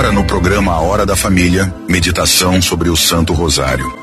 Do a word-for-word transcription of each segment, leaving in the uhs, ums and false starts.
Agora no programa A Hora da Família, meditação sobre o Santo Rosário.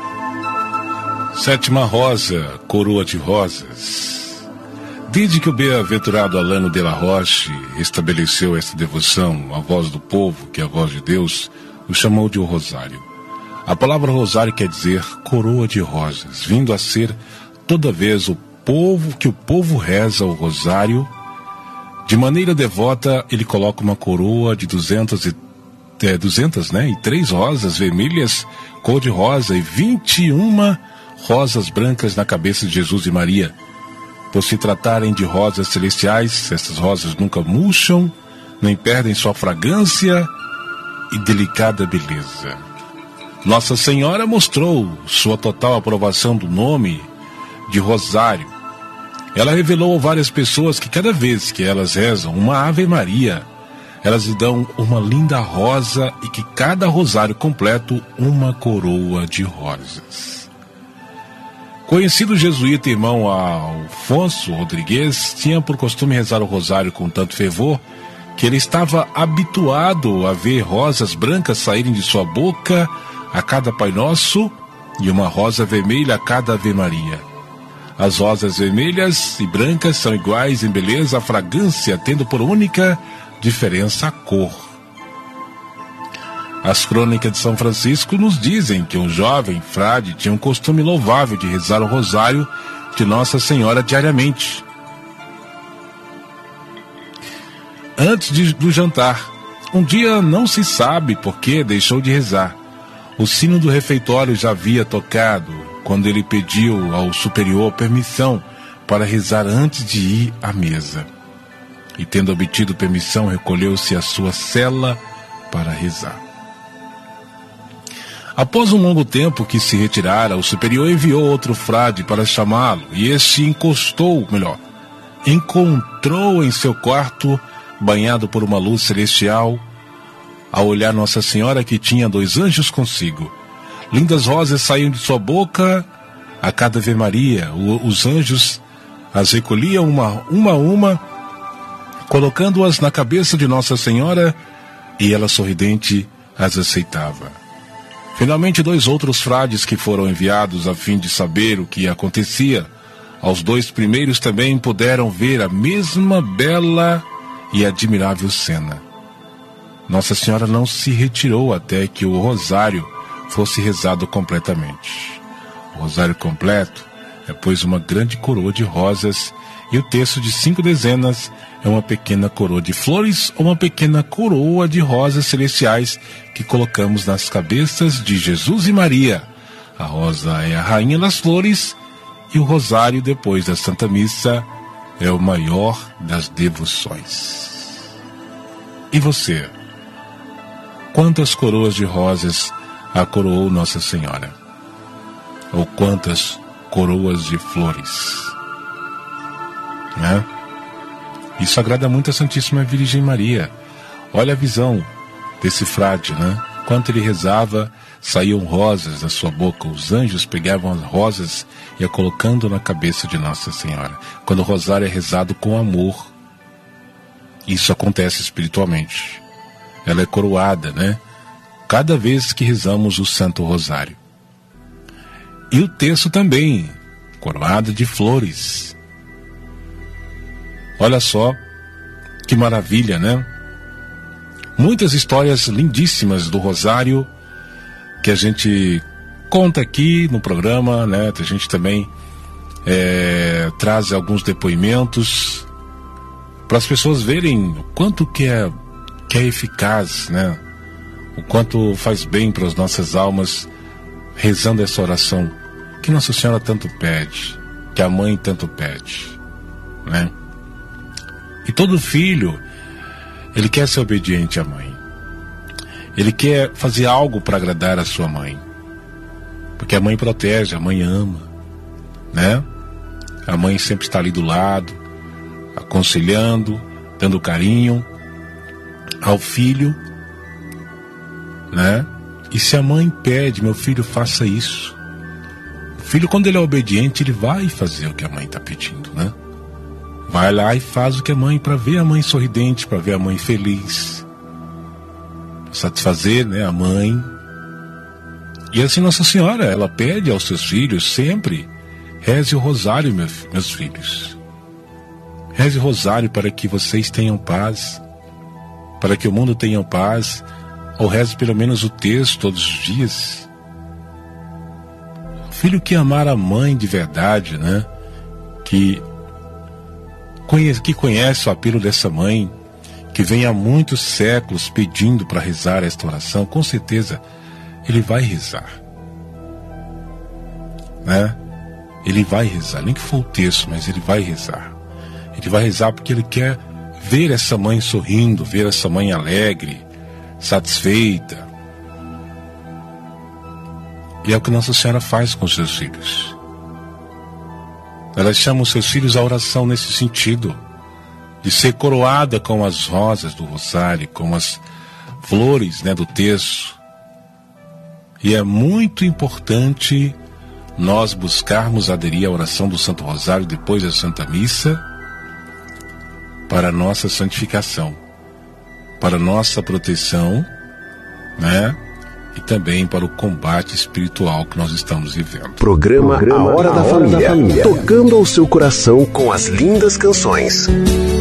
Sétima rosa, coroa de rosas. Desde que o bem-aventurado Alano de la Roche estabeleceu esta devoção à voz do povo, que é a voz de Deus, o chamou de o rosário. A palavra rosário quer dizer coroa de rosas, vindo a ser toda vez o povo que o povo reza o rosário. De maneira devota, ele coloca uma coroa de duzentas e é, duzentas, né, e três rosas vermelhas, cor de rosa, e vinte e uma rosas brancas na cabeça de Jesus e Maria. Por se tratarem de rosas celestiais, essas rosas nunca murcham, nem perdem sua fragrância e delicada beleza. Nossa Senhora mostrou sua total aprovação do nome de rosário. Ela revelou a várias pessoas que cada vez que elas rezam uma Ave Maria, elas lhe dão uma linda rosa e que cada rosário completo uma coroa de rosas. Conhecido jesuíta irmão Alfonso Rodrigues tinha por costume rezar o rosário com tanto fervor que ele estava habituado a ver rosas brancas saírem de sua boca a cada Pai Nosso e uma rosa vermelha a cada Ave Maria. As rosas vermelhas e brancas são iguais em beleza à fragrância, tendo por única diferença a cor. As crônicas de São Francisco nos dizem que um jovem frade tinha um costume louvável de rezar o rosário de Nossa Senhora diariamente. Antes de, do jantar, um dia não se sabe por que deixou de rezar. O sino do refeitório já havia tocado quando ele pediu ao superior permissão para rezar antes de ir à mesa. E tendo obtido permissão, recolheu-se à sua cela para rezar. Após um longo tempo que se retirara, o superior enviou outro frade para chamá-lo, e este encostou, melhor, encontrou em seu quarto, banhado por uma luz celestial, ao olhar Nossa Senhora, que tinha dois anjos consigo. Lindas rosas saíam de sua boca a cada Ave Maria. O, os anjos as recolhiam uma, uma a uma, colocando-as na cabeça de Nossa Senhora, e ela, sorridente, as aceitava. Finalmente, dois outros frades que foram enviados a fim de saber o que acontecia, aos dois primeiros também puderam ver a mesma bela e admirável cena. Nossa Senhora não se retirou até que o rosário fosse rezado completamente. O rosário completo é, pois, uma grande coroa de rosas, e o terço de cinco dezenas é uma pequena coroa de flores ou uma pequena coroa de rosas celestiais que colocamos nas cabeças de Jesus e Maria. A rosa é a rainha das flores e o rosário, depois da Santa Missa, é o maior das devoções. E você? Quantas coroas de rosas a coroou Nossa Senhora? Ou quantas coroas de flores? Né? Isso agrada muito a Santíssima Virgem Maria. Olha a visão desse frade, né? Enquanto ele rezava, saíam rosas da sua boca. Os anjos pegavam as rosas e a colocando na cabeça de Nossa Senhora. Quando o rosário é rezado com amor, isso acontece espiritualmente. Ela é coroada, né? Cada vez que rezamos o Santo Rosário. E o terço também, coroado de flores. Olha só que maravilha, né? Muitas histórias lindíssimas do Rosário que a gente conta aqui no programa, né? A gente também é, traz alguns depoimentos para as pessoas verem o quanto que é, que é eficaz, né? O quanto faz bem para as nossas almas rezando essa oração que Nossa Senhora tanto pede, que a mãe tanto pede, né? E todo filho, ele quer ser obediente à mãe. Ele quer fazer algo para agradar a sua mãe. Porque a mãe protege, a mãe ama, né? A mãe sempre está ali do lado, aconselhando, dando carinho ao filho, né? E se a mãe pede, meu filho, faça isso. O filho, quando ele é obediente, ele vai fazer o que a mãe está pedindo, né? Vai lá e faz o que a mãe, para ver a mãe sorridente, para ver a mãe feliz. satisfazer, né, a mãe. E assim Nossa Senhora, ela pede aos seus filhos sempre: reze o rosário, meus filhos. Reze o rosário para que vocês tenham paz, para que o mundo tenha paz. Ou reze pelo menos o texto todos os dias. O filho que amar a mãe de verdade, né? Que conhece, que conhece o apelo dessa mãe, que vem há muitos séculos pedindo para rezar esta oração, com certeza ele vai rezar, né? Ele vai rezar, nem que for o texto, mas ele vai rezar. Ele vai rezar porque ele quer ver essa mãe sorrindo, ver essa mãe alegre, satisfeita. E é o que Nossa Senhora faz com os seus filhos. Ela chama os seus filhos à oração nesse sentido, de ser coroada com as rosas do rosário, com as flores, né, do terço. E é muito importante nós buscarmos aderir à oração do Santo Rosário depois da Santa Missa, para a nossa santificação, para a nossa proteção, né? E também para o combate espiritual que nós estamos vivendo. Programa, Programa A Hora, da, a Hora Família, da Família, tocando ao seu coração com as lindas canções.